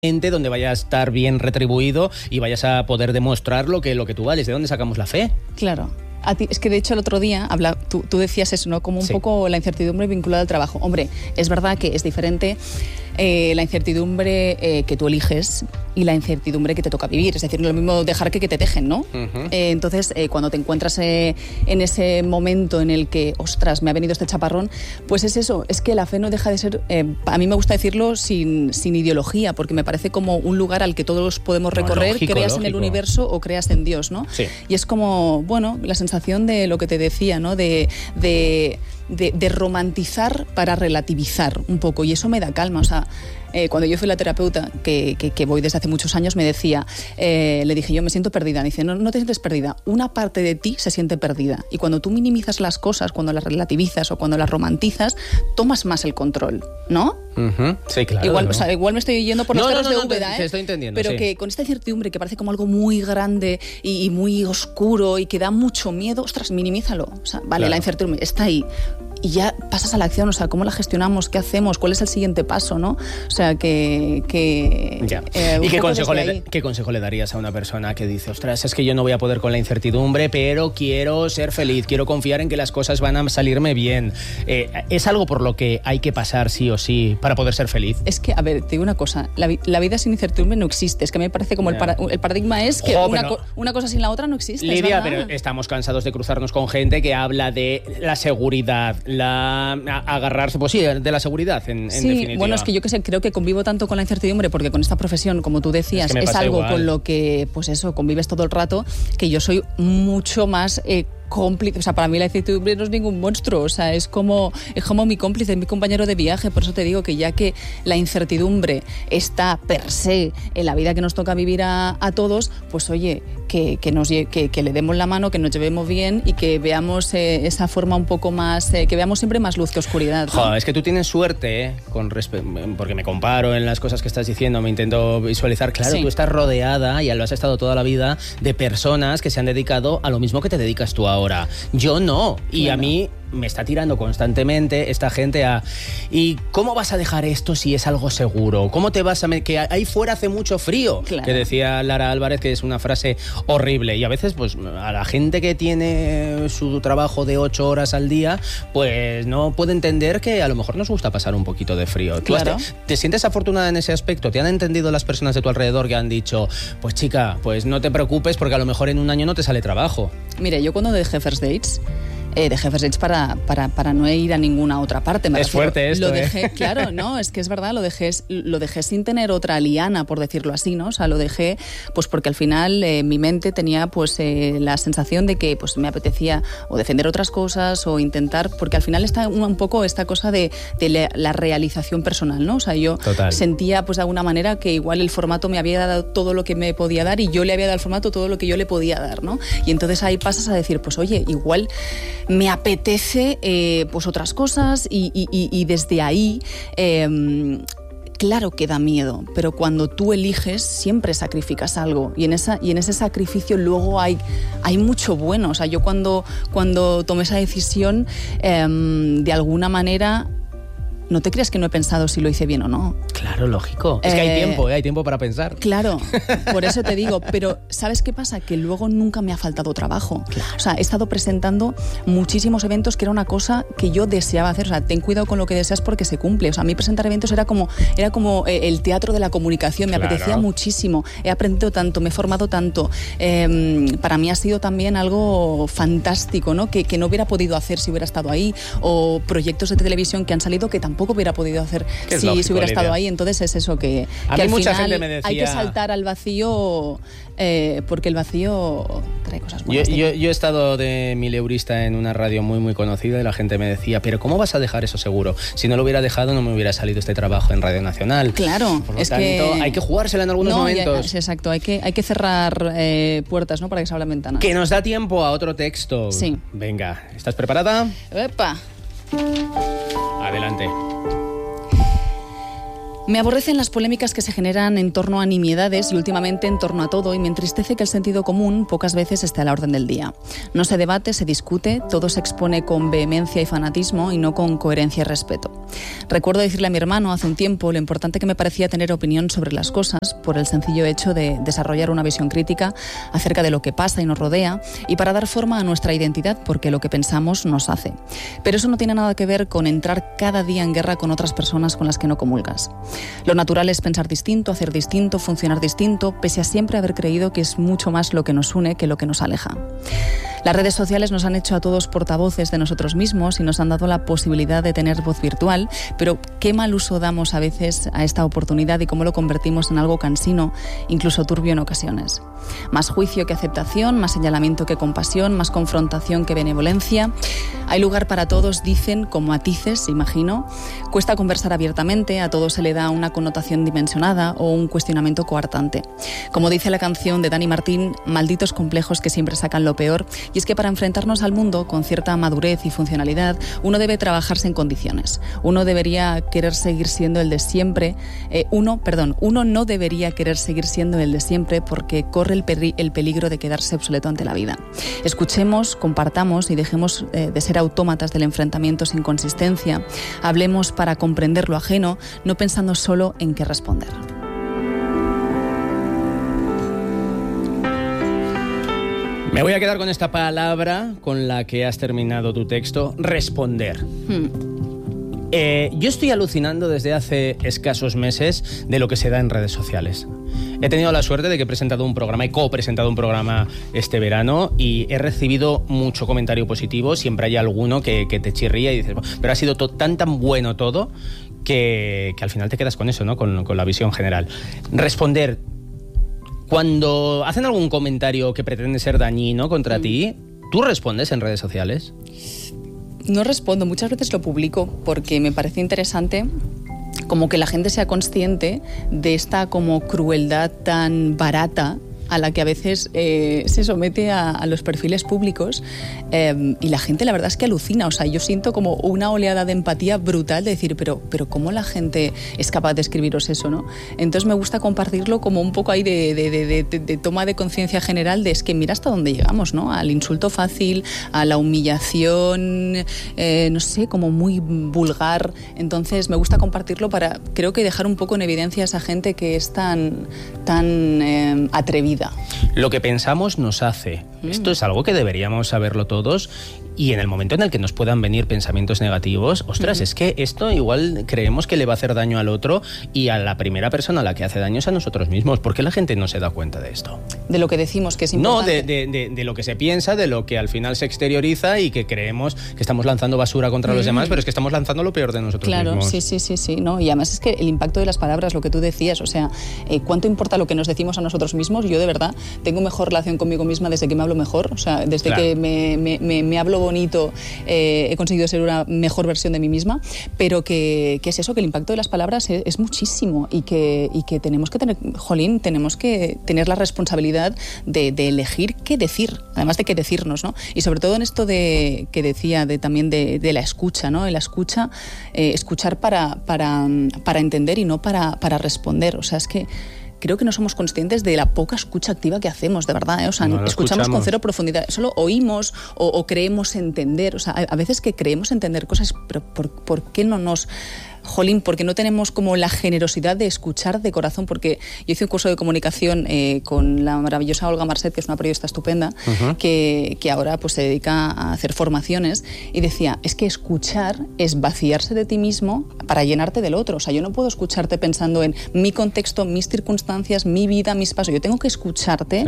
donde vaya a estar bien retribuido y vayas a poder demostrar lo que tú vales. ¿De dónde sacamos la fe? Claro. Es que de hecho el otro día tú decías eso, ¿no? Como un poco la incertidumbre vinculada al trabajo. Hombre, es verdad que es diferente la incertidumbre que tú eliges y la incertidumbre que te toca vivir. Es decir, no es lo mismo dejar que te dejen, ¿no? Uh-huh. Entonces, cuando te encuentras en ese momento en el que, ostras, me ha venido este chaparrón, pues es eso, es que la fe no deja de ser, a mí me gusta decirlo sin ideología, porque me parece como un lugar al que todos podemos recorrer, creas en el universo o creas en Dios, ¿no? Sí. Y es como, bueno, la sensación de lo que te decía, ¿no? De romantizar para relativizar un poco, y eso me da calma. O sea, cuando yo fui la terapeuta, que voy desde hace muchos años, me decía, le dije, yo me siento perdida. Me dice, no te sientes perdida, una parte de ti se siente perdida, y cuando tú minimizas las cosas, cuando las relativizas o cuando las romantizas, tomas más el control, ¿no? Uh-huh. Sí, claro. Igual, o sea, igual me estoy yendo por los terrenos de Úbeda, te estoy entendiendo, pero sí. Que con esta incertidumbre que parece como algo muy grande y muy oscuro y que da mucho miedo, ostras, minimízalo. O sea, vale, claro. La incertidumbre está ahí. Y ya pasas a la acción, o sea, ¿cómo la gestionamos? ¿Qué hacemos? ¿Cuál es el siguiente paso, no? O sea, ya. ¿Y qué consejo le darías a una persona que dice, ostras, es que yo no voy a poder con la incertidumbre, pero quiero ser feliz, quiero confiar en que las cosas van a salirme bien? ¿Es algo por lo que hay que pasar sí o sí para poder ser feliz? Es que, a ver, te digo una cosa, la vida sin incertidumbre no existe. Es que me parece como el paradigma es que una cosa sin la otra no existe. Lidia, pero estamos cansados de cruzarnos con gente que habla de la seguridad, agarrarse, pues sí, de la seguridad, en definitiva. Bueno, es que yo que sé, creo que convivo tanto con la incertidumbre, porque con esta profesión, como tú decías, es algo igual. Con lo que, pues eso, convives todo el rato, que yo soy mucho más cómplice. O sea, para mí la incertidumbre no es ningún monstruo, o sea, es como mi cómplice, es mi compañero de viaje. Por eso te digo que ya que la incertidumbre está per se en la vida que nos toca vivir a todos, pues oye, que le demos la mano, que nos llevemos bien y que veamos esa forma un poco más, que veamos siempre más luz que oscuridad, ¿no? Joder, es que tú tienes suerte, porque me comparo en las cosas que estás diciendo, me intento visualizar, claro, sí. Tú estás rodeada, y lo has estado toda la vida, de personas que se han dedicado a lo mismo que te dedicas tú ahora. Yo no, y claro. A mí me está tirando constantemente esta gente ¿y cómo vas a dejar esto si es algo seguro? ¿Cómo te vas a que ahí fuera hace mucho frío? Claro. Que decía Lara Álvarez, que es una frase horrible, y a veces pues a la gente que tiene su trabajo de 8 horas al día, pues no puede entender que a lo mejor nos gusta pasar un poquito de frío. Claro. ¿Te sientes afortunada en ese aspecto? ¿Te han entendido las personas de tu alrededor que han dicho, pues chica, pues no te preocupes porque a lo mejor en un año no te sale trabajo? Mire, yo cuando dejé First Dates, para no ir a ninguna otra parte. Es fuerte esto, lo dejé, claro, no, es que es verdad, lo dejé sin tener otra liana, por decirlo así, ¿no? O sea, lo dejé pues porque al final mi mente tenía pues la sensación de que pues me apetecía o defender otras cosas o intentar, porque al final está un poco esta cosa de la realización personal, ¿no? O sea, yo sentía pues de alguna manera que igual el formato me había dado todo lo que me podía dar y yo le había dado al formato todo lo que yo le podía dar, ¿no? Y entonces ahí pasas a decir, pues oye, igual me apetece pues otras cosas y desde ahí claro que da miedo, pero cuando tú eliges siempre sacrificas algo y en ese sacrificio luego hay mucho bueno. O sea, yo cuando tomé esa decisión de alguna manera, no te creas que no he pensado si lo hice bien o no. Claro, lógico. Es que hay tiempo para pensar. Claro, por eso te digo. Pero ¿sabes qué pasa? Que luego nunca me ha faltado trabajo. Claro. O sea, he estado presentando muchísimos eventos, que era una cosa que yo deseaba hacer. O sea, ten cuidado con lo que deseas porque se cumple. O sea, a mí presentar eventos era como el teatro de la comunicación. Me apetecía muchísimo. He aprendido tanto, me he formado tanto. Para mí ha sido también algo fantástico, ¿no? Que no hubiera podido hacer si hubiera estado ahí. O proyectos de televisión que han salido que tampoco hubiera podido hacer si hubiera estado ahí. Entonces es eso que al mucha final gente me decía, hay que saltar al vacío porque el vacío trae cosas buenas. Yo he estado de mileurista en una radio muy muy conocida y la gente me decía, pero ¿cómo vas a dejar eso seguro? Si no lo hubiera dejado no me hubiera salido este trabajo en Radio Nacional. Claro, por lo tanto, hay que jugársela en algunos momentos. Exacto, hay que cerrar puertas, ¿no? Para que se abran ventanas. Que nos da tiempo a otro texto. Sí. Venga, ¿estás preparada? ¡Epa! Adelante. Me aborrecen las polémicas que se generan en torno a nimiedades y últimamente en torno a todo, y me entristece que el sentido común pocas veces esté a la orden del día. No se debate, se discute, todo se expone con vehemencia y fanatismo y no con coherencia y respeto. Recuerdo decirle a mi hermano hace un tiempo lo importante que me parecía tener opinión sobre las cosas por el sencillo hecho de desarrollar una visión crítica acerca de lo que pasa y nos rodea y para dar forma a nuestra identidad, porque lo que pensamos nos hace. Pero eso no tiene nada que ver con entrar cada día en guerra con otras personas con las que no comulgas. Lo natural es pensar distinto, hacer distinto, funcionar distinto, pese a siempre haber creído que es mucho más lo que nos une que lo que nos aleja. Las redes sociales nos han hecho a todos portavoces de nosotros mismos y nos han dado la posibilidad de tener voz virtual, pero qué mal uso damos a veces a esta oportunidad y cómo lo convertimos en algo cansino, incluso turbio en ocasiones. Más juicio que aceptación, más señalamiento que compasión, más confrontación que benevolencia. Hay lugar para todos, dicen, con matices, imagino. Cuesta conversar abiertamente, a todo se le da una connotación dimensionada o un cuestionamiento coartante. Como dice la canción de Dani Martín, malditos complejos que siempre sacan lo peor. Y es que para enfrentarnos al mundo con cierta madurez y funcionalidad, uno debe trabajarse en condiciones. Uno debería querer seguir siendo el de siempre. Uno no debería querer seguir siendo el de siempre porque corre el peligro de quedarse obsoleto ante la vida. Escuchemos, compartamos y dejemos de ser autómatas del enfrentamiento sin consistencia. Hablemos para comprender lo ajeno, no pensando solo en qué responder. Me voy a quedar con esta palabra con la que has terminado tu texto, responder. Yo estoy alucinando desde hace escasos meses de lo que se da en redes sociales. He tenido la suerte de que he presentado un programa, he co-presentado un programa este verano y he recibido mucho comentario positivo. Siempre hay alguno que te chirría y dices, pero ha sido tan bueno todo que al final te quedas con eso, ¿no? Con la visión general. Responder. Cuando hacen algún comentario que pretende ser dañino contra ti, ¿tú respondes en redes sociales? No respondo, muchas veces lo publico porque me parece interesante como que la gente sea consciente de esta como crueldad tan barata a la que a veces se somete a los perfiles públicos y la gente la verdad es que alucina, o sea, yo siento como una oleada de empatía brutal de decir, pero ¿cómo la gente es capaz de escribiros eso, no? Entonces me gusta compartirlo como un poco ahí de toma de conciencia general de es que mira hasta dónde llegamos, ¿no? Al insulto fácil, a la humillación, no sé, como muy vulgar. Entonces me gusta compartirlo para, creo que dejar un poco en evidencia a esa gente que es tan atrevida. Lo que pensamos nos hace. Esto es algo que deberíamos saberlo todos. Y en el momento en el que nos puedan venir pensamientos negativos, ostras, es que esto igual creemos que le va a hacer daño al otro y a la primera persona a la que hace daño es a nosotros mismos. ¿Por qué la gente no se da cuenta de esto? De lo que decimos que es importante. No, de lo que se piensa, de lo que al final se exterioriza y que creemos que estamos lanzando basura contra los demás, pero es que estamos lanzando lo peor de nosotros mismos. Claro, sí, ¿no? Y además es que el impacto de las palabras, lo que tú decías, o sea, ¿cuánto importa lo que nos decimos a nosotros mismos? Yo de verdad tengo mejor relación conmigo misma desde que me hablo mejor, o sea, desde que me hablo bonito, he conseguido ser una mejor versión de mí misma, pero que es eso, que el impacto de las palabras es muchísimo y que tenemos que tener la responsabilidad de elegir qué decir, además de qué decirnos, ¿no? Y sobre todo en esto que decía también de la escucha, ¿no? En la escucha, escuchar para entender y no para responder, o sea, es que creo que no somos conscientes de la poca escucha activa que hacemos, de verdad, ¿eh? O sea, no escuchamos con cero profundidad, solo oímos o creemos entender, o sea, a veces que creemos entender cosas, pero ¿por qué no nos... Jolín, porque no tenemos como la generosidad de escuchar de corazón, porque yo hice un curso de comunicación con la maravillosa Olga Marcet, que es una periodista estupenda, que ahora pues se dedica a hacer formaciones, y decía, es que escuchar es vaciarse de ti mismo para llenarte del otro. O sea, yo no puedo escucharte pensando en mi contexto, mis circunstancias, mi vida, mis pasos. Yo tengo que escucharte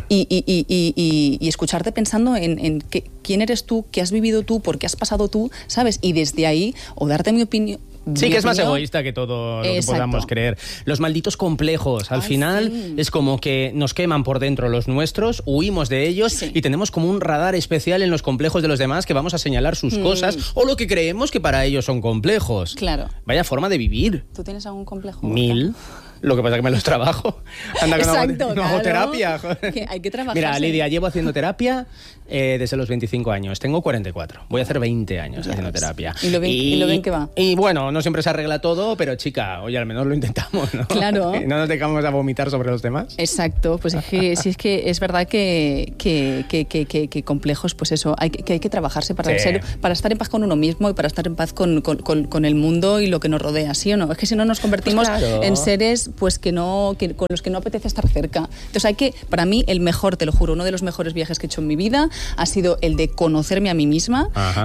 y escucharte pensando en quién eres tú, qué has vivido tú, por qué has pasado tú, ¿sabes? Y desde ahí, o darte mi opinión. Sí, que es más egoísta que todo lo que podamos creer. Los malditos complejos, al final es como que nos queman por dentro los nuestros, huimos de ellos y tenemos como un radar especial en los complejos de los demás que vamos a señalar sus cosas o lo que creemos que para ellos son complejos. Claro. Vaya forma de vivir. ¿Tú tienes algún complejo? 1000. Lo que pasa es que me los trabajo. Anda que Exacto, no hago terapia. Que hay que trabajar. Mira, Lidia, llevo haciendo terapia desde los 25 años. Tengo 44. Voy a hacer 20 años haciendo terapia. ¿Y lo bien que va? Y bueno, no siempre se arregla todo, pero chica, oye, al menos lo intentamos, ¿no? Claro. Y no nos dejamos a vomitar sobre los demás. Exacto. Pues es que es verdad que complejos, pues eso, hay que trabajarse para estar en paz con uno mismo y para estar en paz con el mundo y lo que nos rodea, ¿sí o no? Es que si no nos convertimos en seres pues con los que no apetece estar cerca. Entonces para mí el mejor, te lo juro, uno de los mejores viajes que he hecho en mi vida ha sido el de conocerme a mí misma,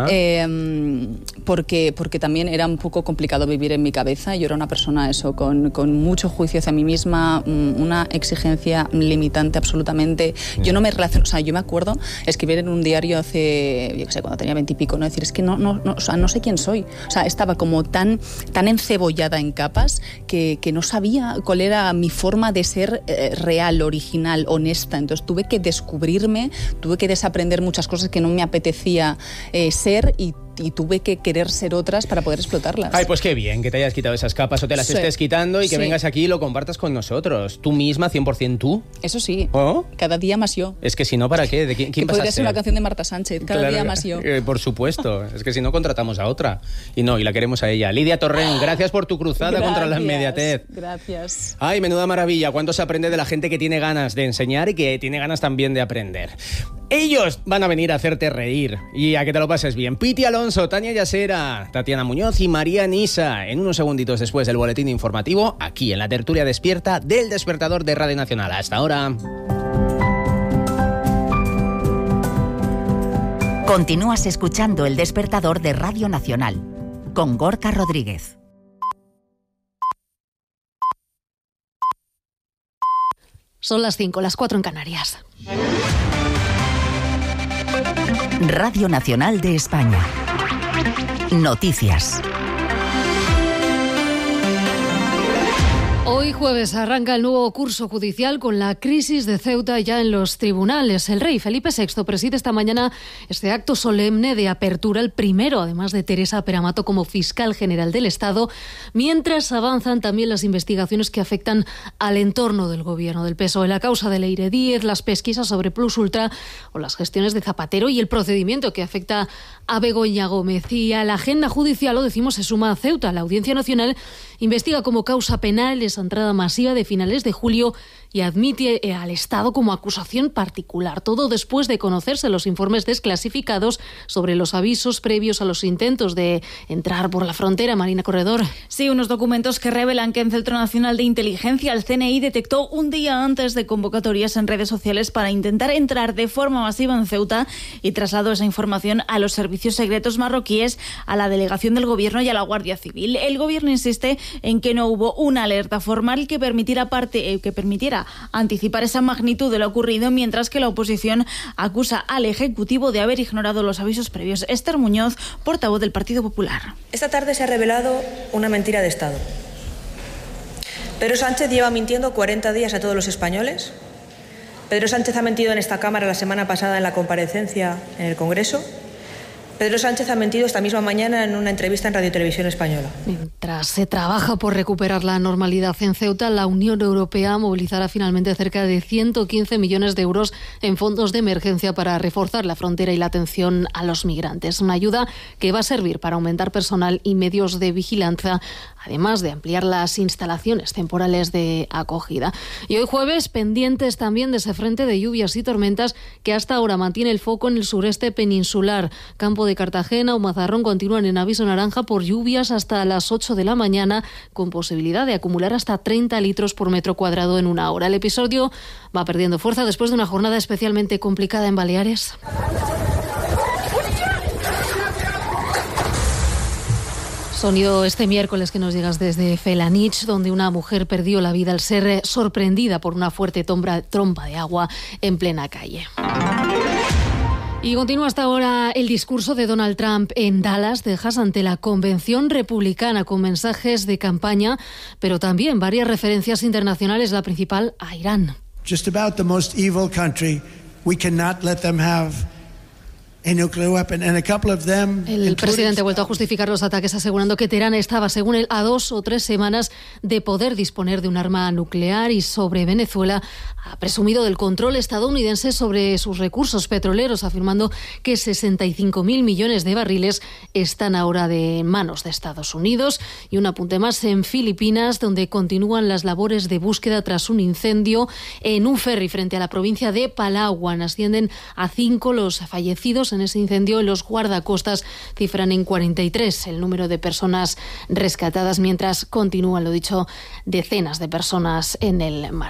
porque también era un poco complicado vivir en mi cabeza. Yo era una persona con mucho juicio hacia mí misma, una exigencia limitante absolutamente. Yo no me relaciono, o sea, yo me acuerdo escribir en un diario hace, yo qué sé, cuando tenía 20 y pico, ¿no? Decir, es que o sea, no sé quién soy. O sea, estaba como tan encebollada en capas que no sabía cuál era mi forma de ser real, original, honesta. Entonces tuve que descubrirme, tuve que desaprender muchas cosas que no me apetecía ser y tuve que querer ser otras para poder explotarlas. Ay, pues qué bien que te hayas quitado esas capas o te las estés quitando y que vengas aquí y lo compartas con nosotros. Tú misma, 100% tú. Eso sí. ¿Oh? Cada día más yo. Es que si no, ¿para qué? ¿De quién vas a ser? Podría ser una canción de Marta Sánchez. Cada día más yo. Por supuesto. Es que si no, contratamos a otra. Y la queremos a ella. Lidia Torrent, gracias por tu cruzada contra la inmediatez. Gracias. Ay, menuda maravilla. Cuánto se aprende de la gente que tiene ganas de enseñar y que tiene ganas también de aprender. Ellos van a venir a hacerte reír y a que te lo pases bien. Piti Alonso, Tania Yasera, Tatiana Muñoz y María Nisa. En unos segunditos después del boletín informativo, aquí en la tertulia despierta del Despertador de Radio Nacional. Hasta ahora. Continúas escuchando El Despertador de Radio Nacional con Gorka Rodríguez. Son las 5, las 4 en Canarias. Radio Nacional de España. Noticias. Hoy jueves arranca el nuevo curso judicial con la crisis de Ceuta ya en los tribunales. El rey Felipe VI preside esta mañana este acto solemne de apertura, el primero, además de Teresa Peramato como fiscal general del Estado, mientras avanzan también las investigaciones que afectan al entorno del gobierno del PSOE, la causa de Leire Díez, las pesquisas sobre Plus Ultra o las gestiones de Zapatero y el procedimiento que afecta a Begoña Gómez. Y a la agenda judicial, lo decimos, se suma a Ceuta. La Audiencia Nacional investiga como causa penal esa entrada masiva de finales de julio y admite al Estado como acusación particular. Todo después de conocerse los informes desclasificados sobre los avisos previos a los intentos de entrar por la frontera. Marina Corredor. Sí, unos documentos que revelan que el Centro Nacional de Inteligencia, el CNI, detectó un día antes de convocatorias en redes sociales para intentar entrar de forma masiva en Ceuta y trasladó esa información a los servicios secretos marroquíes, a la delegación del Gobierno y a la Guardia Civil. El Gobierno insiste en que no hubo una alerta formal que permitiera anticipar esa magnitud de lo ocurrido, mientras que la oposición acusa al Ejecutivo de haber ignorado los avisos previos. Esther Muñoz, portavoz del Partido Popular. Esta tarde se ha revelado una mentira de Estado. Pedro Sánchez lleva mintiendo 40 días a todos los españoles. Pedro Sánchez ha mentido en esta Cámara la semana pasada en la comparecencia en el Congreso. Pedro Sánchez ha mentido esta misma mañana en una entrevista en Radio Televisión Española. Mientras se trabaja por recuperar la normalidad en Ceuta, la Unión Europea movilizará finalmente cerca de 115 millones de euros en fondos de emergencia para reforzar la frontera y la atención a los migrantes. Una ayuda que va a servir para aumentar personal y medios de vigilancia, además de ampliar las instalaciones temporales de acogida. Y hoy jueves, pendientes también de ese frente de lluvias y tormentas que hasta ahora mantiene el foco en el sureste peninsular. Campo de Cartagena o Mazarrón continúan en aviso naranja por lluvias hasta las 8 de la mañana, con posibilidad de acumular hasta 30 litros por metro cuadrado en una hora. El episodio va perdiendo fuerza después de una jornada especialmente complicada en Baleares. Sonido este miércoles que nos llegas desde Felanich, donde una mujer perdió la vida al ser sorprendida por una fuerte tromba de agua en plena calle. Y continúa hasta ahora el discurso de Donald Trump en Dallas, Texas, ante la convención republicana, con mensajes de campaña, pero también varias referencias internacionales, la principal a Irán. Just about the most evil country. We cannot let them have El presidente ha vuelto a justificar los ataques asegurando que Teherán estaba, según él, a 2 o 3 semanas de poder disponer de un arma nuclear, y sobre Venezuela ha presumido del control estadounidense sobre sus recursos petroleros, afirmando que 65.000 millones de barriles están ahora de manos de Estados Unidos. Y un apunte más en Filipinas, donde continúan las labores de búsqueda tras un incendio en un ferry frente a la provincia de Palawan. Ascienden a 5 los fallecidos en ese incendio. Los guardacostas cifran en 43 el número de personas rescatadas, mientras continúan, lo dicho, decenas de personas en el mar.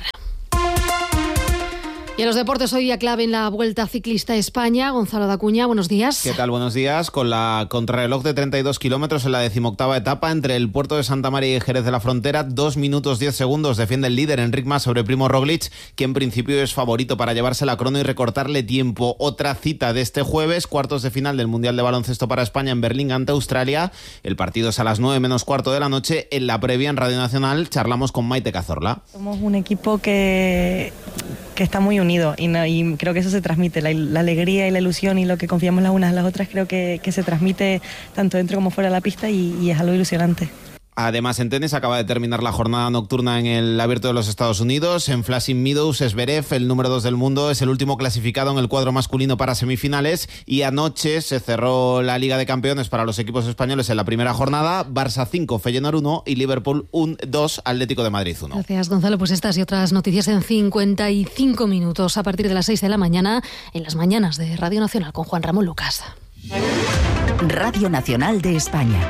Y en los deportes, hoy día clave en la Vuelta Ciclista a España. Gonzalo Dacuña, buenos días. ¿Qué tal? Buenos días. Con la contrarreloj de 32 kilómetros en la 18ª etapa entre el puerto de Santa María y Jerez de la Frontera, 2 minutos 10 segundos defiende el líder Enric Mas sobre Primo Roglic, que en principio es favorito para llevarse la crono y recortarle tiempo. Otra cita de este jueves, cuartos de final del Mundial de Baloncesto para España en Berlín ante Australia. El partido es a las 9 menos cuarto de la noche. En la previa en Radio Nacional charlamos con Maite Cazorla. Somos un equipo que está muy unido y creo que eso se transmite, la alegría y la ilusión y lo que confiamos las unas en las otras, creo que se transmite tanto dentro como fuera de la pista y es algo ilusionante. Además, en tenis acaba de terminar la jornada nocturna en el Abierto de los Estados Unidos. En Flushing Meadows, Zverev, el número 2 del mundo, es el último clasificado en el cuadro masculino para semifinales. Y anoche se cerró la Liga de Campeones para los equipos españoles en la primera jornada. Barça 5, Feyenoord 1 y Liverpool 2, Atlético de Madrid 1. Gracias, Gonzalo. Pues estas y otras noticias en 55 minutos a partir de las 6 de la mañana en las mañanas de Radio Nacional con Juan Ramón Lucas. Radio Nacional de España.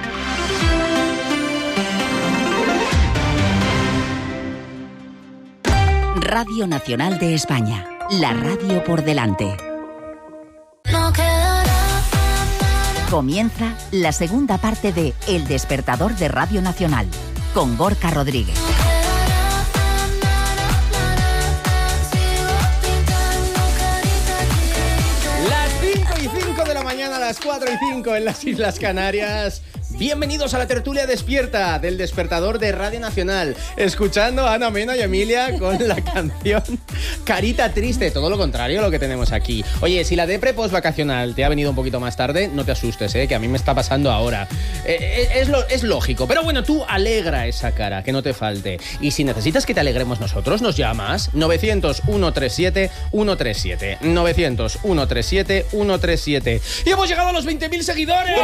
Radio Nacional de España, la radio por delante. Comienza la segunda parte de El Despertador de Radio Nacional, con Gorka Rodríguez. Las 5:05 de la mañana, las 4:05 en las Islas Canarias. Bienvenidos a la tertulia despierta del Despertador de Radio Nacional, escuchando a Ana Mena y Emilia con la canción Carita Triste, todo lo contrario a lo que tenemos aquí. Oye, si la depre postvacacional te ha venido un poquito más tarde, no te asustes, que a mí me está pasando ahora. Es lógico, pero bueno, tú alegra esa cara, que no te falte. Y si necesitas que te alegremos nosotros, nos llamas 900-137-137, 900-137-137. ¡Y hemos llegado a los 20.000 seguidores!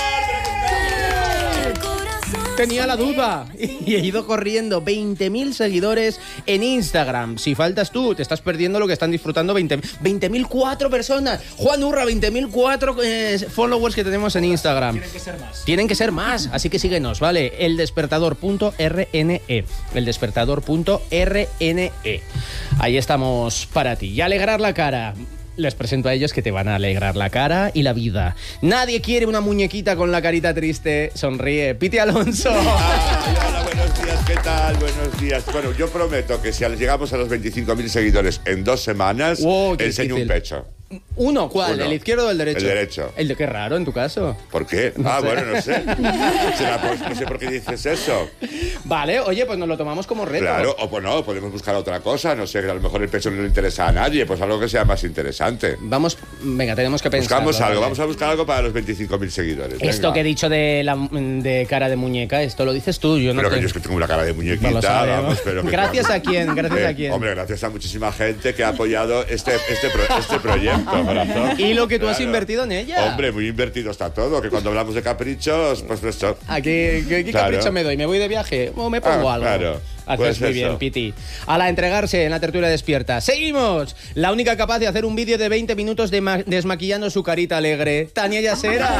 Tenía la duda y he ido corriendo. 20.000 seguidores en Instagram. Si faltas tú, te estás perdiendo lo que están disfrutando 20.004 personas. Juan Urra, 20.004 followers que tenemos en Instagram. Tienen que ser más, así que síguenos, ¿vale? Eldespertador.rne. Eldespertador.rne. Ahí estamos para ti. Y alegrar la cara. Les presento a ellos que te van a alegrar la cara y la vida. Nadie quiere una muñequita con la carita triste. Sonríe. Piti Alonso. Hola, buenos días, ¿qué tal? Buenos días. Bueno, yo prometo que si llegamos a los 25.000 seguidores en 2 semanas, enseño un pecho. ¿Uno? ¿Cuál? Uno. ¿El izquierdo o el derecho? El derecho. ¿El de qué raro en tu caso? ¿Por qué? No sé. Bueno, no sé. No sé por qué dices eso. Vale, oye, pues nos lo tomamos como reto. Claro, o pues no, podemos buscar otra cosa. No sé, que a lo mejor el pecho no le interesa a nadie. Pues algo que sea más interesante. Venga, tenemos que pensar. Buscamos algo, vamos a buscar algo para los 25.000 seguidores. Esto Venga. que he dicho de cara de muñeca, esto lo dices tú. Yo no pero te... que yo es que tengo una cara de muñequita. No lo sabemos. Vamos, pero que ¿Gracias a quién? Gracias a quién. Hombre, gracias a muchísima gente que ha apoyado este proyecto, corazón. Y lo que tú has invertido en ella. Hombre, muy invertido está todo. Que cuando hablamos de caprichos, pues esto. ¿A qué capricho me doy? ¿Me voy de viaje? ¿O me pongo algo? Claro. Haces Pues muy eso. bien, Piti. A la entregarse en la tertulia despierta. ¡Seguimos! La única capaz de hacer un vídeo de 20 minutos desmaquillando su carita alegre. Tania Yasera.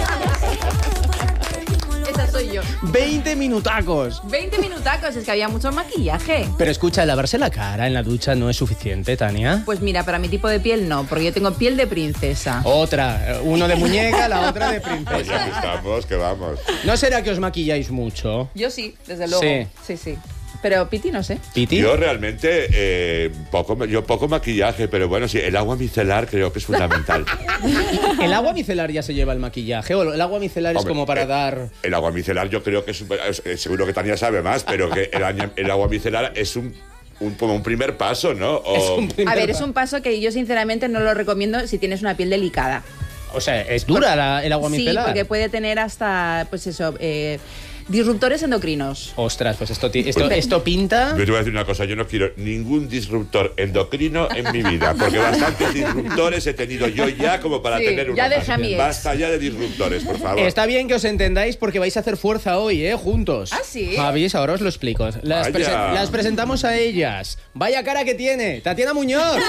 Esa soy yo. 20 minutacos. 20 minutacos, es que había mucho maquillaje. Pero escucha, lavarse la cara en la ducha no es suficiente, Tania. Pues mira, para mi tipo de piel no, porque yo tengo piel de princesa. Otra, uno de muñeca, la otra de Pues princesa. ya que estamos, que vamos. ¿No será que os maquilláis mucho? Yo sí, desde luego. Sí. Pero Piti no sé. ¿Piti? Yo realmente poco maquillaje, pero bueno, sí, el agua micelar creo que es fundamental. ¿El agua micelar ya se lleva el maquillaje? ¿O el agua micelar es como para dar...? El agua micelar yo creo que seguro que Tania sabe más, pero que el agua micelar es como un primer paso, ¿no? A ver, es un paso que yo sinceramente no lo recomiendo si tienes una piel delicada. O sea, es dura el agua micelar. Sí, porque puede tener hasta, pues eso, disruptores endocrinos. Ostras, pues esto pinta... Yo te voy a decir una cosa, yo no quiero ningún disruptor endocrino en mi vida, porque bastantes disruptores he tenido yo ya como para tener uno. Ya deja a mi ex. Basta ya de disruptores, por favor. Está bien que os entendáis porque vais a hacer fuerza hoy, juntos. ¿Ah, sí? Javis, ahora os lo explico. Las presentamos a ellas. Vaya cara que tiene, Tatiana Muñoz.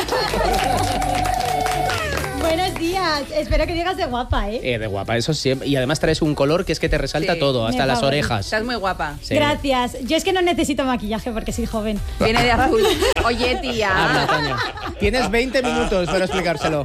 Buenos días, espero que digas de guapa, De guapa, eso siempre. Y además traes un color que es que te resalta todo, hasta las orejas. Estás muy guapa. Sí. Gracias. Yo es que no necesito maquillaje porque soy joven. Viene de azul. Oye, tía. Tania. Tienes 20 minutos para explicárselo.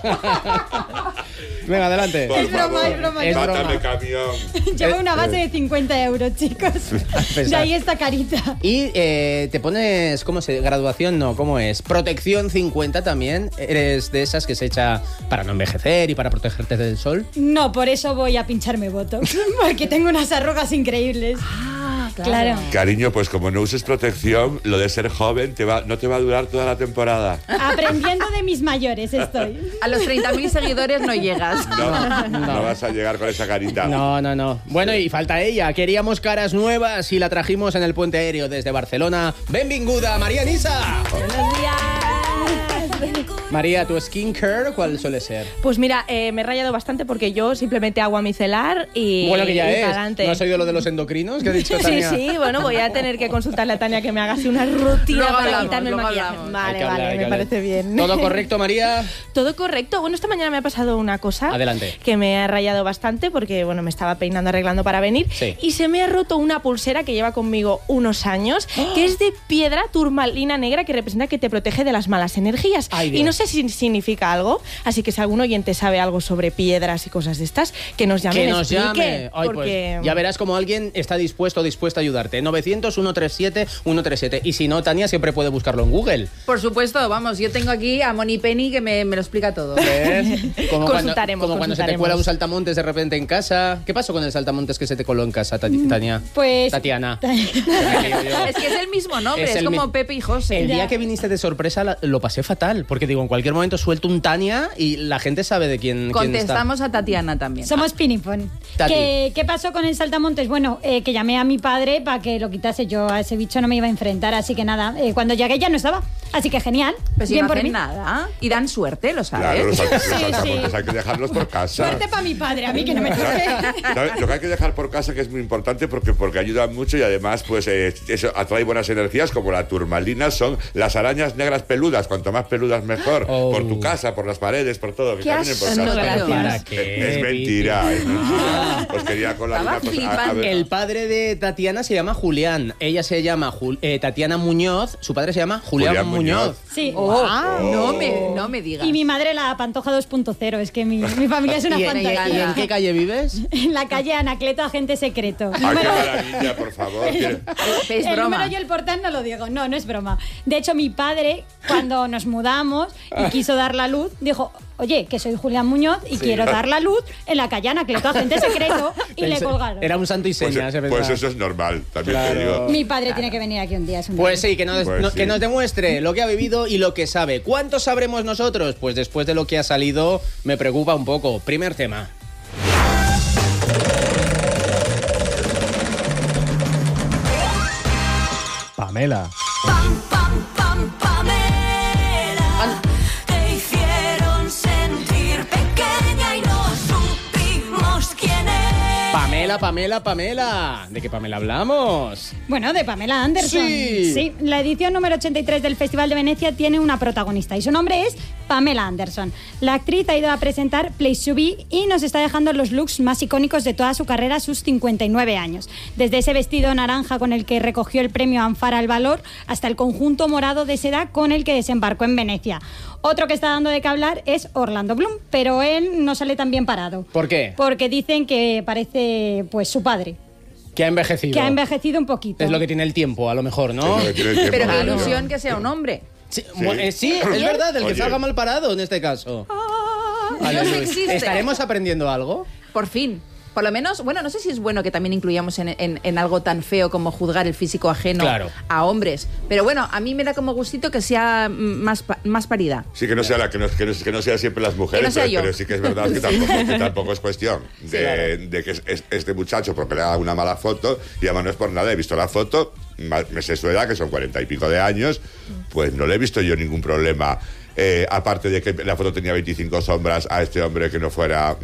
Venga, adelante. Es broma. Es Mátame, broma. camión. Llevo una base de 50 euros, chicos. De ahí esta carita. Y te pones, graduación no, ¿cómo es? Protección 50 también. ¿Eres de esas que se echa para no envejecer y para protegerte del sol? No, por eso voy a pincharme botox. Porque tengo unas arrugas increíbles. Claro. Cariño, pues como no uses protección, lo de ser joven no te va a durar toda la temporada. Aprendiendo de mis mayores estoy. A los 30.000 seguidores no llegas. No vas a llegar con esa carita. No. Bueno, y falta ella. Queríamos caras nuevas y la trajimos en el puente aéreo desde Barcelona. ¡Benvinguda, María Nisa! Buenos días. María, ¿tu skincare cuál suele ser? Pues mira, me he rayado bastante porque yo simplemente agua micelar y bueno, que ya es. Adelante. ¿No has oído lo de los endocrinos que ha dicho Tania? Sí, bueno, voy a tener que consultarle a Tania que me haga así una rutina Luego para hablamos, quitarme el luego maquillaje. hablamos. Vale, me parece bien. ¿Todo correcto, María? Todo correcto. Bueno, esta mañana me ha pasado una cosa. Adelante. Que me ha rayado bastante porque, bueno, me estaba peinando, arreglando para venir. Sí. Y se me ha roto una pulsera que lleva conmigo unos años, que es de piedra turmalina negra que representa que te protege de las malas energías. Ay, y no sé si significa algo, así que si algún oyente sabe algo sobre piedras y cosas de estas, que nos llame. Que nos llame. Ay, porque... pues, ya verás como alguien está dispuesto a ayudarte. 900-137-137. Y si no, Tania siempre puede buscarlo en Google. Por supuesto, vamos, yo tengo aquí a Moni Penny que me lo explica todo. ¿Ves? Como cuando se te cuela un saltamontes de repente en casa. ¿Qué pasó con el saltamontes que se te coló en casa, Tania? Pues... Tatiana. Es que es el mismo nombre, es como Pepe y José. El día que viniste de sorpresa lo pasé fatal, porque digo, en cualquier momento suelto un Tania y la gente sabe de quién está. Contestamos a Tatiana también. Somos Pinipon. ¿Qué pasó con el saltamontes? Bueno, que llamé a mi padre para que lo quitase. Yo a ese bicho no me iba a enfrentar, así que nada, cuando llegué ya no estaba. Así que genial. Pues bien no por hacen mí. nada. Y dan suerte, lo sabes. Claro, los saltamontes Sí. hay que dejarlos por casa. Suerte para mi padre, a mí que no me toque. ¿Sabes? Lo que hay que dejar por casa, que es muy importante porque ayuda mucho y además pues eso atrae buenas energías, como la turmalina son las arañas negras peludas. Cuanto más peludas mejor. Por tu casa, por las paredes, por todo. Que caminen por casa. ¿Para qué? Es mentira, es mentira. Os quería colar una cosa. El padre de Tatiana se llama Julián. Ella se llama Tatiana Muñoz. Su padre se llama Julián Muñoz. Sí. No me digas. Y mi madre la Pantoja 2.0 , es que mi familia es una fantasía. ¿Y en qué calle vives? En la calle Anacleto, agente secreto. Ay, qué maravilla, por favor. Es El broma. número y el portal no lo digo, no es broma. De hecho, mi padre, cuando nos mudamos y quiso dar la luz, dijo, oye, que soy Julián Muñoz y quiero dar la luz en la calle Anacleto, agente secreto, y le colgaron. Era un santo y seña. Pues eso es normal, también te digo. Mi padre tiene que venir aquí un día. Pues sí, que nos demuestre lo que ha vivido y lo que sabe. ¿Cuánto sabremos nosotros? Pues después de lo que ha salido, me preocupa un poco. Primer tema. Pamela. Pamela. Te hicieron sentir pequeña y no supimos quién es. Pamela. ¿De qué Pamela hablamos? Bueno, de Pamela Anderson. Sí. La edición número 83 del Festival de Venecia tiene una protagonista y su nombre es Pamela Anderson. La actriz ha ido a presentar Place to Be y nos está dejando los looks más icónicos de toda su carrera a sus 59 años. Desde ese vestido naranja con el que recogió el premio Anfara al Valor hasta el conjunto morado de seda con el que desembarcó en Venecia. Otro que está dando de qué hablar es Orlando Bloom, pero él no sale tan bien parado. ¿Por qué? Porque dicen que parece pues su padre. Que ha envejecido. Que ha envejecido un poquito. Es lo que tiene el tiempo, a lo mejor, ¿no? Pero qué ilusión que sea un hombre. Sí, es verdad, el que salga mal parado en este caso. Vale, Dios Luis. existe. ¿Estaremos aprendiendo algo? Por fin. Por lo menos, bueno, no sé si es bueno que también incluyamos en algo tan feo como juzgar el físico ajeno a hombres. Pero bueno, a mí me da como gustito que sea más paridad. Sí, que no sea que no sea siempre las mujeres, pero sí que es verdad que tampoco es cuestión de que este muchacho, porque le da una mala foto, y además no es por nada, he visto la foto, me sé su edad, que son 40 y pico de años, pues no le he visto yo ningún problema. Aparte de que la foto tenía 25 sombras, a este hombre que no fuera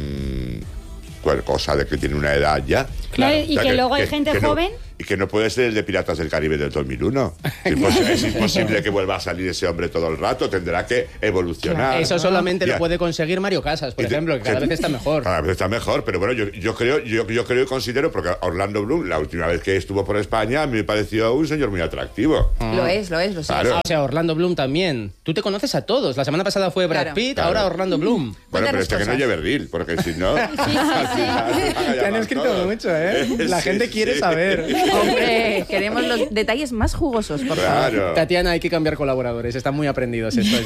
cosa de que tiene una edad ya. Claro, y que luego hay gente joven. Y que no puede ser el de Piratas del Caribe del 2001. Es imposible que vuelva a salir ese hombre todo el rato, tendrá que evolucionar. Claro. Eso solamente lo puede conseguir Mario Casas, por ejemplo, que cada vez está mejor. Cada vez está mejor, pero bueno, yo creo y considero, porque Orlando Bloom, la última vez que estuvo por España, a mí me pareció un señor muy atractivo. Lo es. Claro. O sea, Orlando Bloom también. Tú te conoces a todos. La semana pasada fue Brad Pitt, ahora Orlando Bloom. Bueno, pero que no lleve reel, porque si no... Te han escrito mucho, ¿eh? La gente quiere saber. Hombre, queremos los detalles más jugosos, por favor. Tatiana, hay que cambiar colaboradores. Están muy aprendidos estos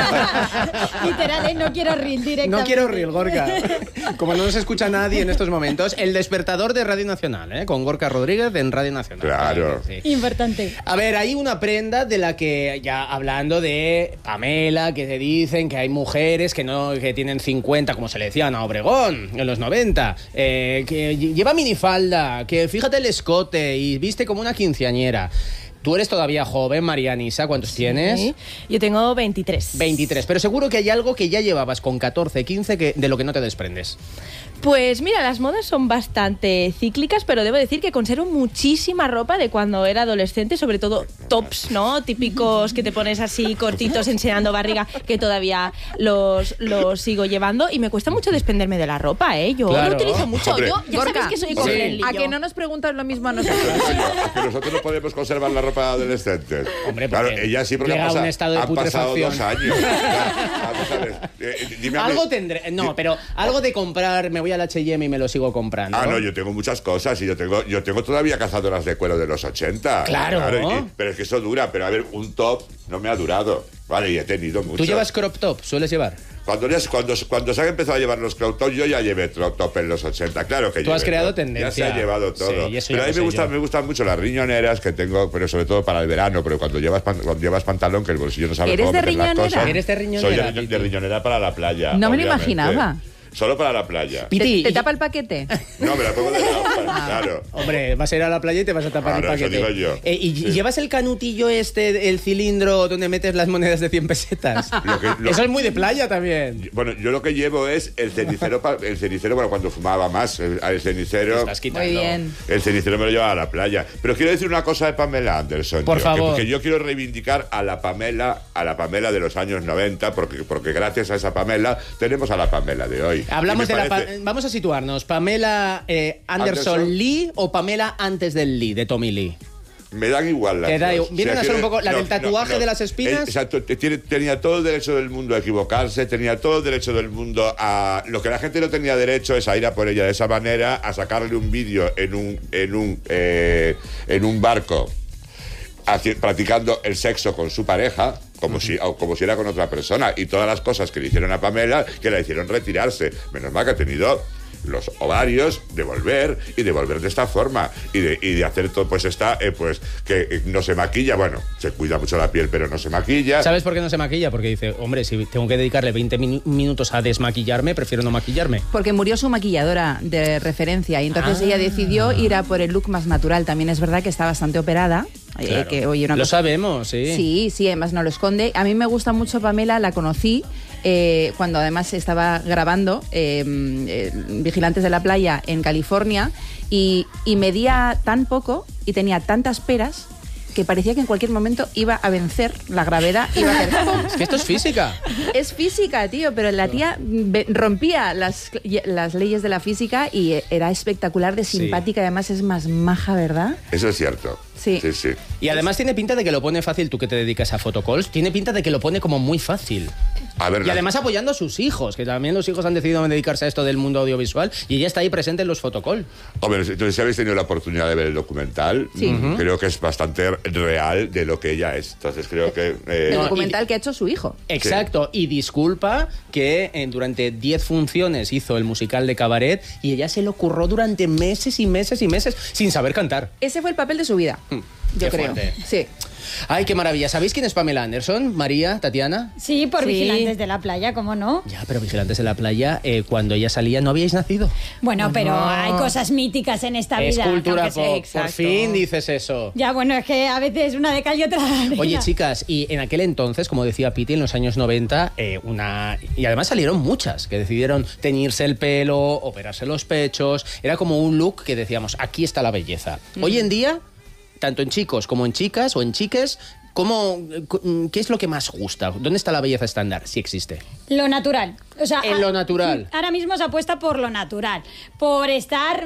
ya. Literal, no quiero reel directamente. No quiero reel, Gorka. Como no nos escucha nadie en estos momentos, el despertador de Radio Nacional, con Gorka Rodríguez en Radio Nacional. Claro. Sí. Importante. A ver, hay una prenda de la que, ya hablando de Pamela, que se dicen que hay mujeres que tienen 50, como se le decía a Ana Obregón en los 90, que lleva minifalda, que fíjate el escote y viste como una quinceañera. Tú eres todavía joven, María Anisa, ¿cuántos tienes? Yo tengo 23. 23, pero seguro que hay algo que ya llevabas con 14, 15 de lo que no te desprendes. Pues mira, las modas son bastante cíclicas, pero debo decir que conservo muchísima ropa de cuando era adolescente, sobre todo tops, ¿no? Típicos que te pones así cortitos enseñando barriga, que todavía los sigo llevando y me cuesta mucho desprenderme de la ropa, ¿eh? Yo lo utilizo mucho. Hombre. Yo ya sabes que soy eco-friendly. A que no nos preguntas lo mismo a nosotros. A que nosotros no podemos conservar la ropa de adolescentes. Hombre, claro, ella sí, porque un estado de han pasado 2 putrefacción. años. Vamos a ver. Dime algo tendré. No, pero algo de comprar, me voy al H&M y me lo sigo comprando. No, yo tengo muchas cosas y yo tengo todavía cazadoras de cuelo de los 80. Claro. Pero es que eso dura, pero a ver, un top no me ha durado. Vale, y he tenido mucho. ¿Tú llevas crop top? ¿Sueles llevar? Cuando se han empezado a llevar los crop top, yo ya llevé crop top en los 80. Claro que tú has creado tendencia. Ya se ha llevado todo. Sí, pero a mí me gustan mucho las riñoneras que tengo, pero sobre todo para el verano. Pero cuando llevas pantalón, que el bolsillo no sabe cómo meter las cosas. ¿Eres de riñonera? Soy de riñonera para la playa. No me lo imaginaba. Solo para la playa. ¿Te tapa el paquete? No, me la pongo de lado, claro. Hombre, vas a ir a la playa y te vas a tapar el paquete. Eso digo yo. ¿Y llevas el canutillo el cilindro donde metes las monedas de 100 pesetas? Eso es muy de playa también. Bueno, yo lo que llevo es el cenicero, bueno, cuando fumaba más, el cenicero... Estás quitando. Muy bien. El cenicero me lo llevaba a la playa. Pero quiero decir una cosa de Pamela Anderson. Por favor. Porque yo quiero reivindicar a la Pamela de los años 90, porque gracias a esa Pamela tenemos a la Pamela de hoy. Hablamos vamos a situarnos. ¿Pamela Anderson Lee o Pamela antes del Lee, de Tommy Lee? Me dan igual las dos. ¿Vienen a ser un poco la del tatuaje de las espinas? Exacto, tenía todo el derecho del mundo a equivocarse, tenía todo el derecho del mundo a... Lo que la gente no tenía derecho es a ir a por ella de esa manera, a sacarle un vídeo en un barco practicando el sexo con su pareja, como si era con otra persona, y todas las cosas que le hicieron a Pamela, que la hicieron retirarse. Menos mal que ha tenido los ovarios de volver de esta forma y de hacer todo, pues que no se maquilla, bueno, se cuida mucho la piel pero no se maquilla. ¿Sabes por qué no se maquilla? Porque dice, hombre, si tengo que dedicarle 20 minutos a desmaquillarme, prefiero no maquillarme. Porque murió su maquilladora de referencia y entonces ella decidió ir a por el look más natural. También es verdad que está bastante operada. Claro. Lo sabemos, sí. Sí, además no lo esconde. A mí me gusta mucho Pamela, la conocí cuando además estaba grabando Vigilantes de la Playa en California y medía tan poco y tenía tantas peras que parecía que en cualquier momento iba a vencer la gravedad, iba a hacer ¡pum! Es que esto es física. Es física, tío, pero la tía rompía las leyes de la física y era espectacular de simpática, además es más maja, ¿verdad? Eso es cierto. Sí. Y además tiene pinta de que lo pone fácil, tú que te dedicas a photocalls, tiene pinta de que lo pone como muy fácil. ver, y además apoyando a sus hijos, que también los hijos han decidido dedicarse a esto del mundo audiovisual y ella está ahí presente en los fotocall. Hombre, entonces si habéis tenido la oportunidad de ver el documental, creo que es bastante real de lo que ella es. Entonces creo que... el documental que ha hecho su hijo. Exacto, y disculpa que durante 10 funciones hizo el musical de Cabaret y ella se lo curró durante meses y meses y meses sin saber cantar. Ese fue el papel de su vida, yo creo. Fuerte. Sí. Ay, qué maravilla. ¿Sabéis quién es Pamela Anderson? María, Tatiana. Sí, por Vigilantes de la Playa, ¿cómo no? Ya, pero Vigilantes de la Playa, cuando ella salía no habíais nacido. Bueno, pero hay cosas míticas en esta vida. Es cultura pop. Por fin dices eso. Ya, bueno, es que a veces una de cal y otra de arena. Oye, chicas, y en aquel entonces, como decía Piti, en los años 90, y además salieron muchas que decidieron teñirse el pelo, operarse los pechos. Era como un look que decíamos, aquí está la belleza. Hoy en día, tanto en chicos como en chicas o en chiques, ¿qué es lo que más gusta? ¿Dónde está la belleza estándar? Si existe. Lo natural. O sea, en lo natural. Ahora mismo se apuesta por lo natural. Por estar...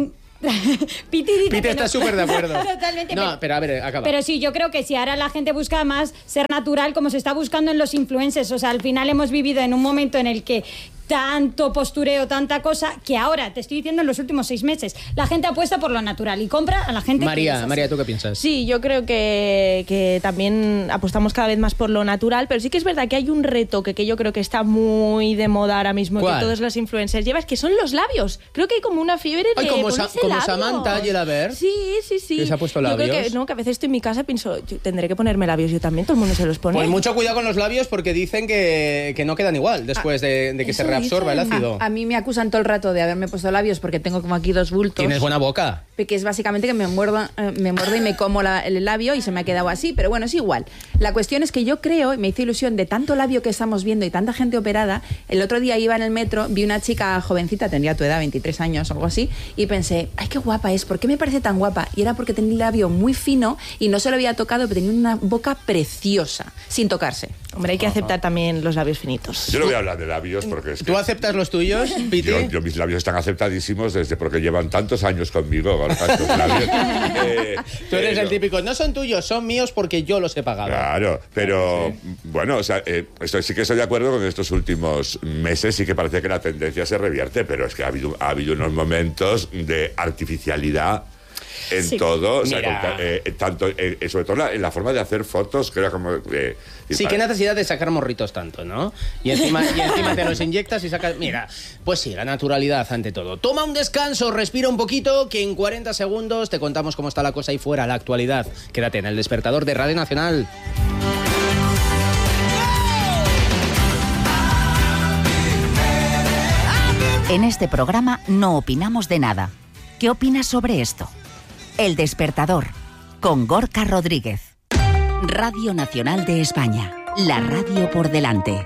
Piti está súper de acuerdo. Totalmente. No, pero a ver, acaba. Pero sí, yo creo que si ahora la gente busca más ser natural como se está buscando en los influencers, o sea, al final hemos vivido en un momento en el que tanto postureo, tanta cosa, que ahora, te estoy diciendo, en los últimos 6 meses, la gente apuesta por lo natural y compra a la gente María, que es María, ¿tú qué piensas? Sí, yo creo que también apostamos cada vez más por lo natural, pero sí que es verdad que hay un retoque que yo creo que está muy de moda ahora mismo, ¿cuál? que todos los influencers llevan, que son los labios. Creo que hay como una fiebre de como ponerse como labios. Samantha Gelaber. Sí. ¿Que se ha puesto labios? Yo creo que a veces estoy en mi casa y pienso, yo tendré que ponerme labios yo también, todo el mundo se los pone. Pues mucho cuidado con los labios porque dicen que no quedan igual después de que se reabsorba el ácido. A mí me acusan todo el rato de haberme puesto labios porque tengo como aquí 2 bultos. Tienes buena boca. Que es básicamente que me muerdo y me como el labio y se me ha quedado así, pero bueno, es igual. La cuestión es que yo creo, y me hizo ilusión de tanto labio que estamos viendo y tanta gente operada, el otro día iba en el metro, vi una chica jovencita, tendría tu edad, 23 años o algo así, y pensé, ay, qué guapa es, ¿por qué me parece tan guapa? Y era porque tenía el labio muy fino y no se lo había tocado, pero tenía una boca preciosa, sin tocarse. Hombre, hay que aceptar también los labios finitos. Yo no voy a hablar de labios porque es que... ¿Tú aceptas los tuyos, Piti? Yo mis labios están aceptadísimos porque llevan tantos años conmigo. Estos labios. Tú eres el típico, no son tuyos, son míos porque yo los he pagado. Claro, pero bueno, o sea, sí que estoy de acuerdo con estos últimos meses, sí que parece que la tendencia se revierte, pero es que ha habido unos momentos de artificialidad en todo, o sea, tanto, sobre todo en la forma de hacer fotos, que era como... sí, qué necesidad de sacar morritos tanto, ¿no? Y encima te los inyectas y sacas... Mira, pues sí, la naturalidad ante todo. Toma un descanso, respira un poquito, que en 40 segundos te contamos cómo está la cosa ahí fuera, la actualidad. Quédate en El Despertador de Radio Nacional. En este programa no opinamos de nada. ¿Qué opinas sobre esto? El Despertador, con Gorka Rodríguez. Radio Nacional de España, la radio por delante.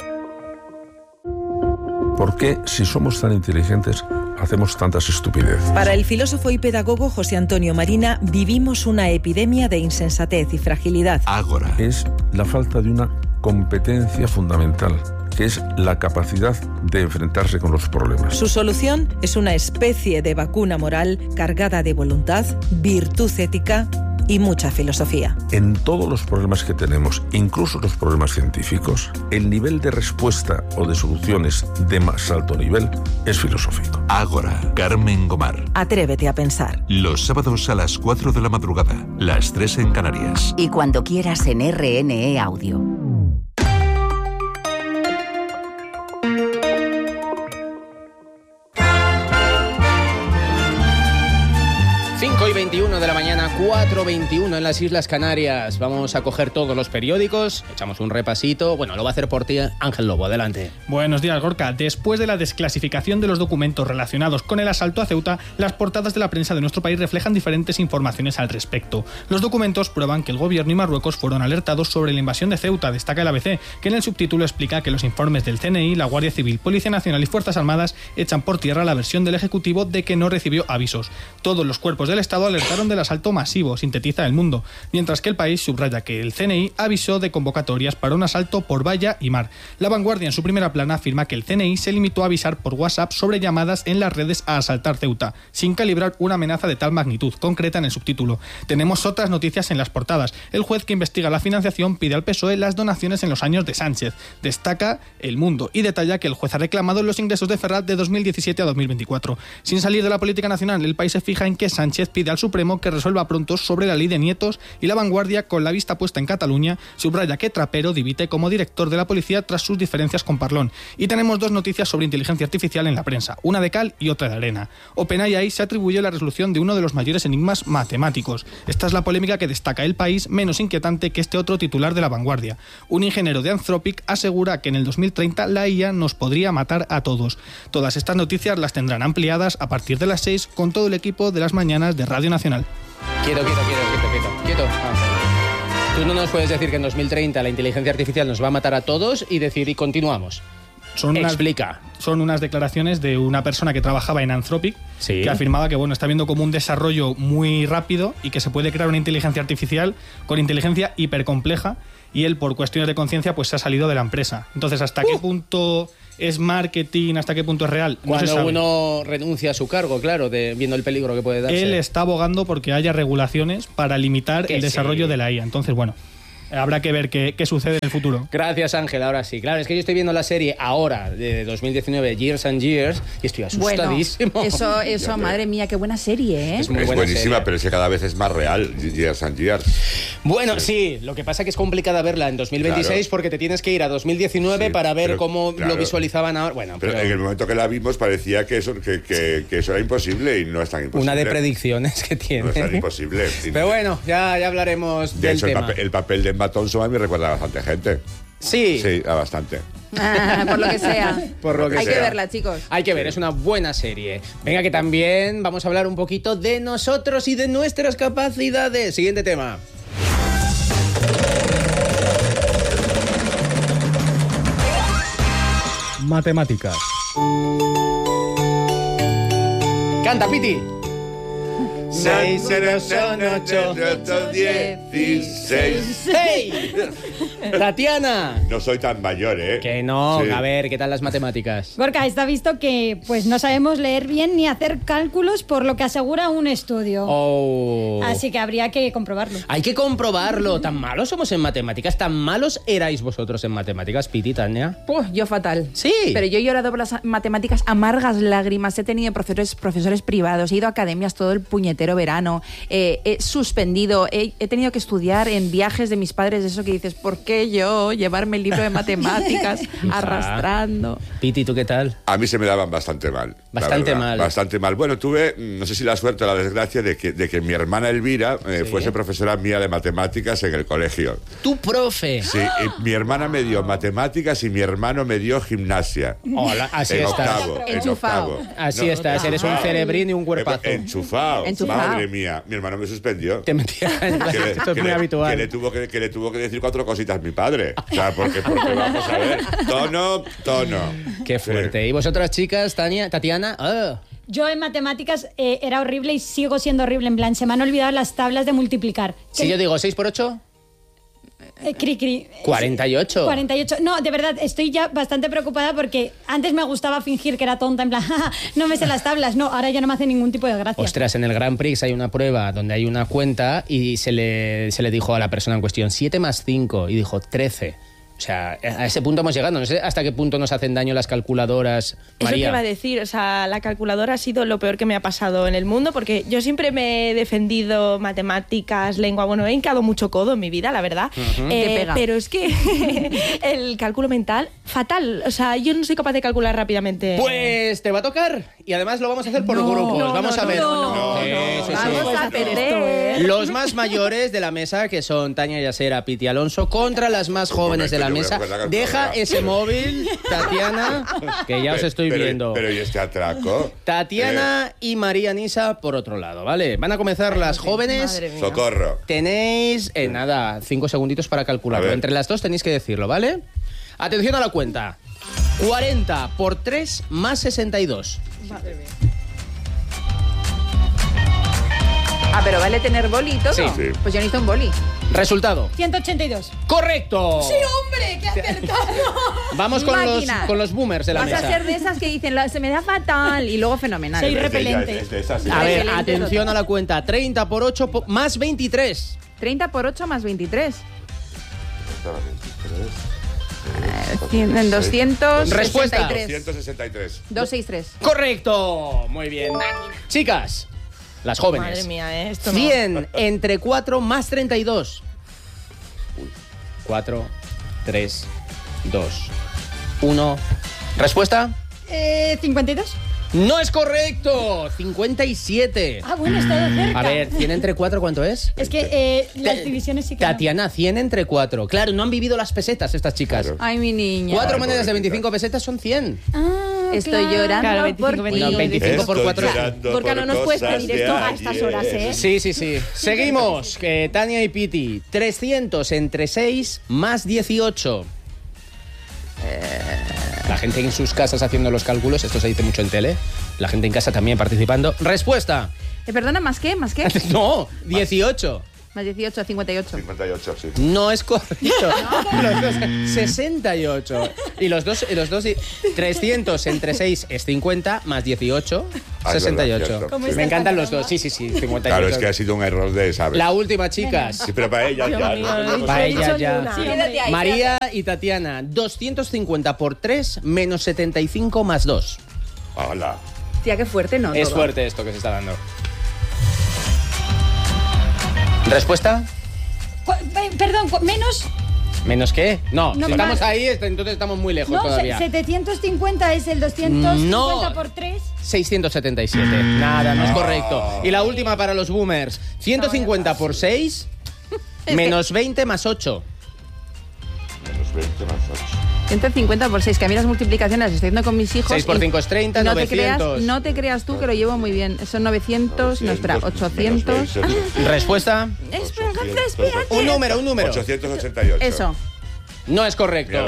¿Por qué, si somos tan inteligentes, hacemos tantas estupideces? Para el filósofo y pedagogo José Antonio Marina, vivimos una epidemia de insensatez y fragilidad. Ágora. Es la falta de una competencia fundamental, que es la capacidad de enfrentarse con los problemas. Su solución es una especie de vacuna moral cargada de voluntad, virtud ética y mucha filosofía. En todos los problemas que tenemos, incluso los problemas científicos, el nivel de respuesta o de soluciones de más alto nivel es filosófico. Ágora, Carmen Gomar. Atrévete a pensar. Los sábados a las 4 de la madrugada, las 3 en Canarias. Y cuando quieras en RNE Audio. Hoy 21 de la mañana, 4:21 en las Islas Canarias. Vamos a coger todos los periódicos, echamos un repasito. Bueno, lo va a hacer por ti Ángel Lobo, adelante. Buenos días, Gorka. Después de la desclasificación de los documentos relacionados con el asalto a Ceuta, las portadas de la prensa de nuestro país reflejan diferentes informaciones al respecto. Los documentos prueban que el gobierno y Marruecos fueron alertados sobre la invasión de Ceuta, destaca el ABC, que en el subtítulo explica que los informes del CNI, la Guardia Civil, Policía Nacional y Fuerzas Armadas echan por tierra la versión del Ejecutivo de que no recibió avisos. Todos los cuerpos del Estado alertaron del asalto masivo, sintetiza El Mundo, mientras que El País subraya que el CNI avisó de convocatorias para un asalto por valla y mar. La Vanguardia, en su primera plana, afirma que el CNI se limitó a avisar por WhatsApp sobre llamadas en las redes a asaltar Ceuta, sin calibrar una amenaza de tal magnitud, concreta en el subtítulo. Tenemos otras noticias en las portadas. El juez que investiga la financiación pide al PSOE las donaciones en los años de Sánchez. Destaca El Mundo y detalla que el juez ha reclamado los ingresos de Ferrat de 2017 a 2024. Sin salir de la política nacional, El País se fija en que Sánchez pide al Supremo que resuelva pronto sobre la ley de nietos, y La Vanguardia, con la vista puesta en Cataluña, subraya que Trapero dimite como director de la policía tras sus diferencias con Parlón. Y tenemos dos noticias sobre inteligencia artificial en la prensa, una de cal y otra de arena. OpenAI se atribuye la resolución de uno de los mayores enigmas matemáticos. Esta es la polémica que destaca El País, menos inquietante que este otro titular de La Vanguardia. Un ingeniero de Anthropic asegura que en el 2030 la IA nos podría matar a todos. Todas estas noticias las tendrán ampliadas a partir de las 6 con todo el equipo de las mañanas de Radio Nacional. Quieto. Tú no nos puedes decir que en 2030 la inteligencia artificial nos va a matar a todos y decir y continuamos. Explica. Son unas declaraciones de una persona que trabajaba en Anthropic, sí, que afirmaba que está viendo como un desarrollo muy rápido y que se puede crear una inteligencia artificial con inteligencia hipercompleja, y él, por cuestiones de conciencia, pues se ha salido de la empresa. Entonces, ¿hasta qué punto es marketing? ¿Hasta qué punto es real? No Cuando se sabe. uno renuncia a su cargo, claro, viendo el peligro que puede darse. Él está abogando porque haya regulaciones para limitar el desarrollo de la IA. Entonces, habrá que ver qué sucede en el futuro. Gracias, Ángel. Ahora sí. Claro, es que yo estoy viendo la serie ahora de 2019, Years and Years, y estoy asustadísimo. Bueno, eso, madre mía, qué buena serie, ¿eh? Es buenísima, serie, pero es que cada vez es más real, Years and Years. Bueno, sí, lo que pasa es que es complicada verla en 2026, claro, porque te tienes que ir a 2019 para ver cómo lo visualizaban ahora. Bueno, pero en el momento que la vimos parecía que eso era imposible, y no es tan imposible. Una de predicciones que tiene. No es tan imposible. Pero bueno, ya hablaremos del tema. El papel de Emma Thompson a mí me recuerda a bastante gente. Sí. Sí, a bastante. Por lo que sea. Hay que verla, chicos. Hay que ver, es una buena serie. Venga, que también vamos a hablar un poquito de nosotros y de nuestras capacidades. Siguiente tema. Matemáticas. Canta, Piti. 6, 0, son 8, 16. ¡Hey! Tatiana. No soy tan mayor, ¿eh? Que no. Sí. A ver, ¿qué tal las matemáticas? Gorka, está visto que pues no sabemos leer bien ni hacer cálculos, por lo que asegura un estudio. Oh. Así que habría que comprobarlo. Hay que comprobarlo. ¿Tan malos somos en matemáticas? ¿Tan malos erais vosotros en matemáticas, Piti, Tania? Yo fatal. Sí. Pero yo he llorado por las matemáticas amargas lágrimas. He tenido profesores privados, he ido a academias todo el puñetero verano, he suspendido, he tenido que estudiar en viajes de mis padres, eso que dices, ¿por qué yo llevarme el libro de matemáticas arrastrando? Piti, ¿tú qué tal? A mí se me daban bastante mal. Bastante mal. Bastante mal. Bueno, tuve, no sé si la suerte o la desgracia de que mi hermana Elvira fuese profesora mía de matemáticas en el colegio. ¿Tu profe? Sí, y mi hermana me dio matemáticas y mi hermano me dio gimnasia. Hola, así en estás. Octavo. Así estás, eres un cerebrín y un cuerpazo. Enchufado. Madre mía, mi hermano me suspendió. Te metía en esto es muy habitual. Que le tuvo que decir 4 cositas mi padre. O sea, porque vamos a ver. Tono. Qué fuerte. ¿Y vosotras, chicas, Tatiana? Yo en matemáticas era horrible y sigo siendo horrible. En plan, se me han olvidado las tablas de multiplicar. Si yo digo 6 por 8... Cri. 48. 48. No, de verdad, estoy ya bastante preocupada porque antes me gustaba fingir que era tonta, en plan, no me sé las tablas. No, ahora ya no me hace ningún tipo de gracia. Ostras, en el Grand Prix hay una prueba donde hay una cuenta y se le dijo a la persona en cuestión 7 más 5 y dijo 13. O sea, a ese punto hemos llegado. No sé hasta qué punto nos hacen daño las calculadoras, María. Eso te iba a decir. O sea, la calculadora ha sido lo peor que me ha pasado en el mundo, porque yo siempre me he defendido matemáticas, lengua. Bueno, he hincado mucho codo en mi vida, la verdad. Pero es que el cálculo mental, fatal. O sea, yo no soy capaz de calcular rápidamente. Pues te va a tocar. Y además lo vamos a hacer por grupos. Vamos a ver. Vamos a perder. Los más mayores de la mesa, que son Tania Yasera, Piti Alonso, contra las más jóvenes de la mesa. Deja ese móvil, Tatiana, que ya os estoy viendo. Pero ¿y este atraco? Tatiana y María Nisa por otro lado, ¿vale? Van a comenzar las jóvenes. Socorro. Tenéis, 5 segunditos para calcularlo. Entre las dos tenéis que decirlo, ¿vale? Atención a la cuenta. 40 por 3 más 62. Madre mía. Ah, pero vale tener boli y todo. Sí. Sí. Pues yo necesito un boli. Resultado. 182. ¡Correcto! Sí, hombre, qué acertado. Vamos Máquina. con los boomers de la Vas mesa. a ser de esas que dicen, se me da fatal, y luego fenomenal. Soy Es de repelente. ella, es de esas, sí. A ver, Repelente atención total. a la cuenta. 30 por 8 más 23. 30 por 8 más 23. 263. 263. Respuesta. 263. 263. ¡Correcto! Muy bien. Chicas, las jóvenes. Madre mía, esto no. 100 entre 4 más 32. 4, 3, 2, 1. ¿Respuesta? 52. ¡No es correcto! 57. Ah, bueno, he estado cerca. A ver, 100 entre 4, ¿cuánto es? Es que las divisiones sí que no. Tatiana, 100 entre 4. Claro, no han vivido las pesetas estas chicas. Claro. Ay, mi niña. 4 Ay, monedas de pobrecita. 25 pesetas son 100. Ah, Estoy claro. llorando Claro, 25, por ti. Bueno, 25 por Estoy 4. llorando Gorka, no por nos puedes cosas pedir de esto a estas horas, ¿eh? Sí, sí, sí. Seguimos. Que Tania y Piti. 300 entre 6 más 18. La gente en sus casas haciendo los cálculos, esto se dice mucho en tele. La gente en casa también participando. Respuesta. Perdona, ¿más qué? ¿Más qué? No, 18. Más 18, 58. 58, sí. No es correcto. Los dos, 68. Y los dos, 300 entre 6 es 50, más 18, Ah, es 68. verdad, cierto. Me encantan los dos. Sí, sí, sí, 58. Claro, es que ha sido un error de, ¿sabes? La última, chicas. Sí, pero para ella ya. ¿no? Para ella ya. Sí, quédate ahí, María y Tatiana, 250 por 3 menos 75 más 2. Hola. Tía, qué fuerte, ¿no? Es Todo. fuerte esto que se está dando. ¿Respuesta? Perdón, menos. ¿Menos qué? No, No, si estamos más. ahí, entonces estamos muy lejos No, todavía. 750 es el 250 No. por 3. 677. Nada, no es correcto. Y la última para los boomers. 150 por 6 menos 20 más 8. Menos 20 más 8. 150 por 6, que a mí las multiplicaciones las estoy haciendo con mis hijos. 6 por y 5 es 30, no 900. no te creas tú que lo llevo muy bien. Son 900, no, espera, 800. ¿Respuesta? Espérate. Un número. 888. Eso. No es correcto.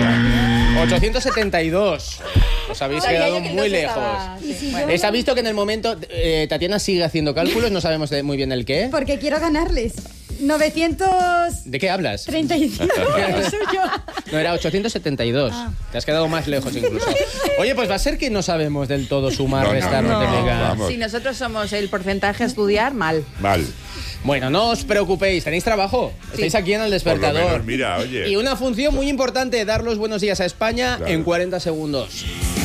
872. Os habéis quedado muy lejos. ¿Se ha visto que en el momento Tatiana sigue haciendo cálculos? No sabemos muy bien el qué. Porque quiero ganarles. 935. ¿De qué hablas? El suyo. No, era 872. Te has quedado más lejos incluso. Oye, pues va a ser que no sabemos del todo sumar, restar, multiplicar. vamos. Si nosotros somos el porcentaje a estudiar, mal. Mal. Bueno, no os preocupéis, tenéis trabajo. Estáis aquí en El Despertador. Por lo menos, mira, oye. Y una función muy importante, dar los buenos días a España Claro. en 40 segundos.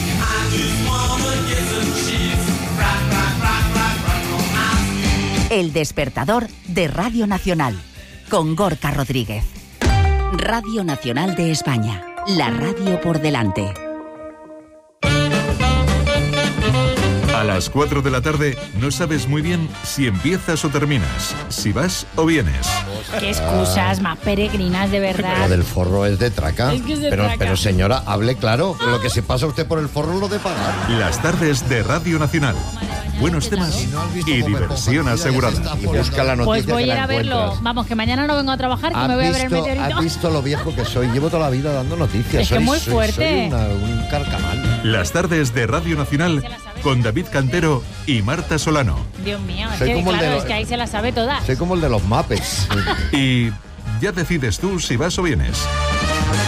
El Despertador de Radio Nacional, con Gorka Rodríguez. Radio Nacional de España, la radio por delante. A las 4 de la tarde no sabes muy bien si empiezas o terminas, si vas o vienes. Qué excusas más peregrinas, de verdad. Lo del forro es de traca. Es que es de pero, traca. pero señora, hable claro. Lo que se pasa usted por el forro lo de pagar. Las tardes de Radio Nacional. Buenos temas y diversión asegurada. Y busca la noticia Pues voy que a ir la a verlo. encuentras. Vamos, que mañana no vengo a trabajar, que me voy a ver el ¿Has meteorito. visto lo viejo que soy? Llevo toda la vida dando noticias. Es que muy fuerte. Soy un carcamal. Las tardes de Radio Nacional con David Cantero y Marta Solano. Dios mío, es Soy que, como el de claro, los- es que ahí se las sabe todas. Soy como el de los Muppets. Y ya decides tú si vas o vienes.